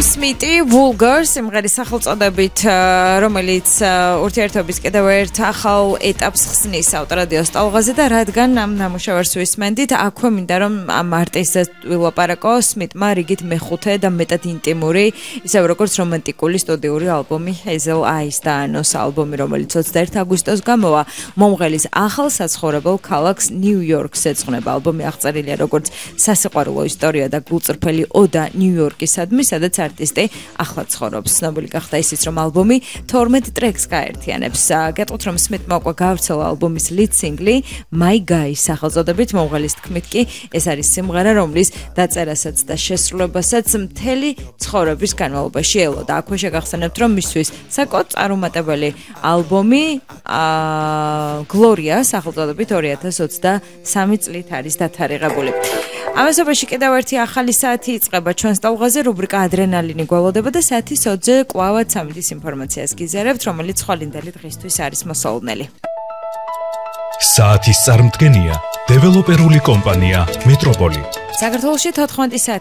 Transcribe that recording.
სმიტი Vulgar სიმღერის სახელწოდებით, რომელიც ურთიერთობის კიდევ ერთ ახალ ეტაპს ხსნის ავტორადიოს ტალღაზე და რადგან ამ ნამუშევარს ვისმენდით, აქვე მინდა რომ ამ არტისტზე ვილაპარაკო. სმიტმა რიგით მეხუთე და მეტად ინტიმური, ისევ როგორც რომანტიკული სტუდიური ალბომი Hazel Eyes და Anos ალბომი, რომელიც 21 აგვისტოს გამოვა, მომღერლის ახალ საცხოვრებელ ქალაქს ნიუ-იორკს ეძღვნება. ალბომი აღწერილია როგორც სასიყვარულო ისტორია და გულწრფელი ოდა ნიუ-იორკისადმი, სადაც არტისტი ახლა ცხოვრობს. ცნობილი გახდა ისიც, რომ ალბომი 12 ტრეკს გაერთიანებს. გეტყვით, რომ სმიტმა უკვე გავრცელა ალბომის ლიდ სინგლი My Guy სახელწოდებით, მომღერლის თქმით კი ეს არის სიმღერა, რომლის დაწერასაც და შესრულებასაც მთელი ცხოვრების განმავლობაში ელოდა. აქვე შეგახსენებთ, რომ მისთვის საკმაოდ წარუმატებელი ალბომი Gloria სახელწოდებით 2023 წლით არის დათარიღებული. ამასობაში კიდევ ერთი ახალი საათი იწყება ჩვენს ტალღაზე, რუბრიკა ადრენალინი გველოდება და საათის 20-ზე კვლავაც სამედის ინფორმაციას გიზიარებთ, რომელიც ხვალინდელი დღისთვის არის მოსალოდნელი. საათის წარმდგენია დეველოპერული კომპანია მეტროპოლი. საქართველოში 14